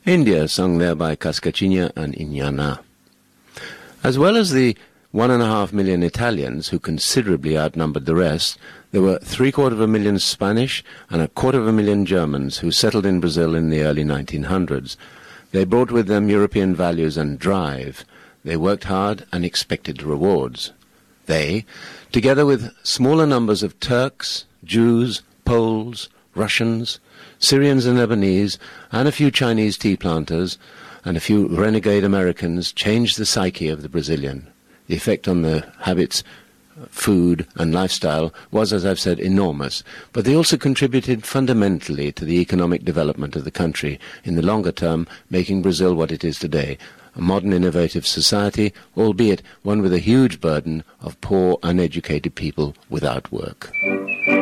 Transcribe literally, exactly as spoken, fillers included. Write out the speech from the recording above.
India, sung there by Cascachinha and Iñana. As well as the one and a half million Italians, who considerably outnumbered the rest, there were three-quarter of a million Spanish and a quarter of a million Germans who settled in Brazil in the early nineteen hundreds. They brought with them European values and drive. They worked hard and expected rewards. They, together with smaller numbers of Turks, Jews, Poles, Russians, Syrians and Lebanese, and a few Chinese tea planters, and a few renegade Americans, changed the psyche of the Brazilian. The effect on their habits, food, and lifestyle was, as I've said, enormous, but they also contributed fundamentally to the economic development of the country in the longer term, making Brazil what it is today, a modern, innovative society, albeit one with a huge burden of poor, uneducated people without work.